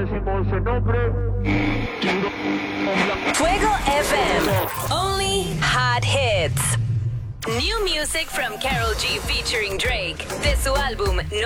decimos el nombre. Fuego FM. Only hot hits. New music from Karol G featuring Drake. De su álbum